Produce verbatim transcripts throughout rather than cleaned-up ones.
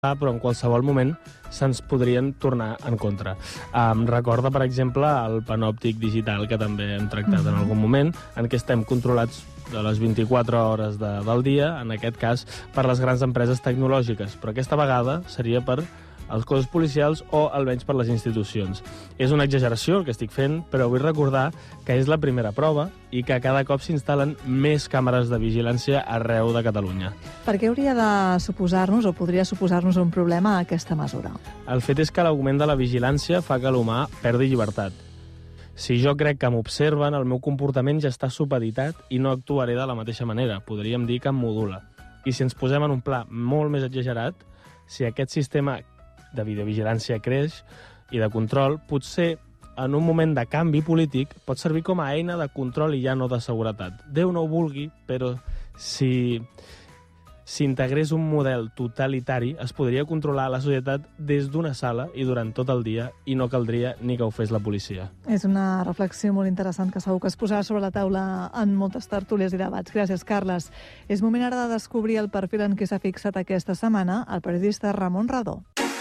però en qualsevol moment se'ns podrien tornar en contra. Um, recorda, per exemple, el panòptic digital, que també hem tractat mm-hmm. en algun moment, en què estem controlats de les vint-i-quatre hores de, del dia, en aquest cas, per les grans empreses tecnològiques. Però aquesta vegada seria per els cossos policials o almenys per les institucions. És una exageració el que estic fent, però vull recordar que és la primera prova i que cada cop s'instal·len més càmeres de vigilància arreu de Catalunya. Per què hauria de suposar-nos o podria suposar-nos un problema aquesta mesura? El fet és que l'augment de la vigilància fa que l'humà perdi llibertat. Si jo crec que m'observen, el meu comportament ja està supeditat i no actuaré de la mateixa manera. Podríem dir que em modula. I si ens posem en un pla molt més exagerat, si aquest sistema de videovigilància creix i de control, potser en un moment de canvi polític pot servir com a eina de control i ja no de seguretat. Déu no ho vulgui, però si s'integrés un model totalitari, es podria controlar la societat des d'una sala i durant tot el dia i no caldria ni que ho fes la policia. És una reflexió molt interessant que segur que es posarà sobre la taula en moltes tertúlies i debats. Gràcies, Carles. És moment ara de descobrir el perfil en què s'ha fixat aquesta setmana el periodista Ramon Radó.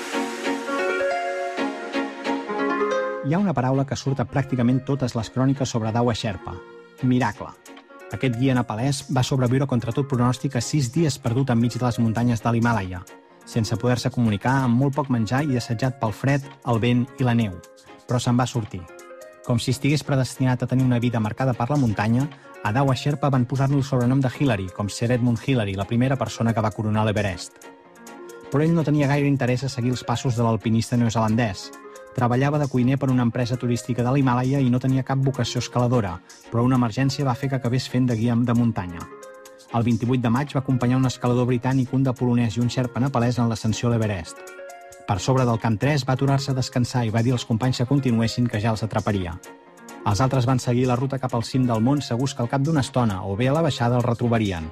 Hi ha una paraula que surt a pràcticament totes les cròniques sobre Dawa Sherpa: miracle. Aquest guia nepalès va sobreviure contra tot pronòstic a sis dies perdut enmig de les muntanyes de l'Himàlaia, sense poder-se comunicar, amb molt poc menjar i assetjat pel fred, el vent i la neu. Però se'n va sortir. Com si estigués predestinat a tenir una vida marcada per la muntanya, a Dawa Sherpa van posar-li el sobrenom de Hillary, com Sir Edmund Hillary, la primera persona que va coronar l'Everest. Però ell no tenia gaire interès a seguir els passos de l'alpinista neozelandès. Treballava de cuiner per una empresa turística de l'Himàlaia i no tenia cap vocació escaladora, però una emergència va fer que acabés fent de guia de muntanya. El vint-i-vuit de maig va acompanyar un escalador britànic, un de polonès i un xerpa nepalès en l'ascensió a l'Everest. Per sobre del camp tres va aturar-se a descansar i va dir als companys que continuessin, que ja els atraparia. Els altres van seguir la ruta cap al cim del món, segurs que al cap d'una estona o bé a la baixada el retrobarien.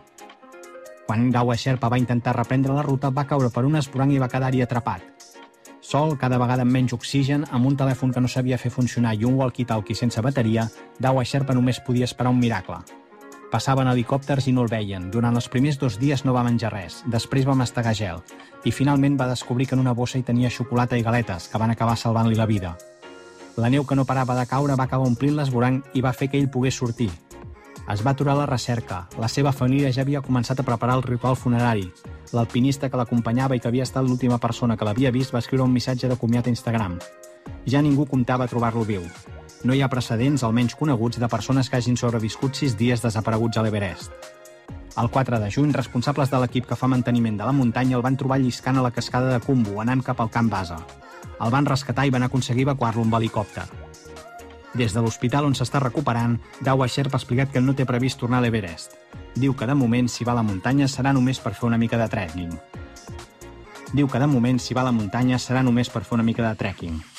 Quan Dawa Sherpa va intentar reprendre la ruta, va caure per un esborrany i va quedar-hi atrapat. Sol, cada vegada amb menys oxigen, amb un telèfon que no sabia fer funcionar i un walkie-talkie sense bateria, Dawa Sherpa només podia esperar un miracle. Passaven helicòpters i no el veien. Durant els primers dos dies no va menjar res, després va mastegar gel, i finalment va descobrir que en una bossa hi tenia xocolata i galetes, que van acabar salvant-li la vida. La neu que no parava de caure va acabar omplint l'esborrany i va fer que ell pogués sortir. Es va aturar la recerca. La seva família ja havia començat a preparar el ritual funerari. L'alpinista que l'acompanyava i que havia estat l'última persona que l'havia vist va escriure un missatge de comiat a Instagram. Ja ningú comptava trobar-lo viu. No hi ha precedents, almenys coneguts, de persones que hagin sobreviscut sis dies desapareguts a l'Everest. El quatre de juny, responsables de l'equip que fa manteniment de la muntanya el van trobar lliscant a la cascada de Khumbu, anant cap al camp base. El van rescatar i van aconseguir evacuar-lo amb helicòpter. Des de l'hospital on s'està recuperant, Dawa Sherpa ha explicat que no té previst tornar a l'Everest. Diu que de moment, si va a la muntanya, serà només per fer una mica de trekking. Diu que de moment, si va a la muntanya, serà només per fer una mica de trekking.